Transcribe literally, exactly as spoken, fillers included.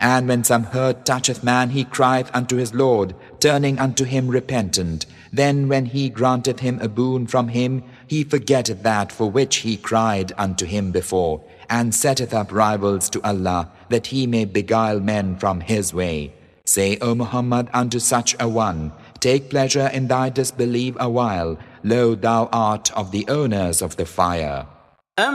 And when some hurt toucheth man, he crieth unto his Lord, turning unto him repentant. Then when he granteth him a boon from him, he forgetteth that for which he cried unto him before, and setteth up rivals to Allah, that he may beguile men from his way. Say, O Muhammad, unto such a one, take pleasure in thy disbelief a while, lo, thou art of the owners of the fire.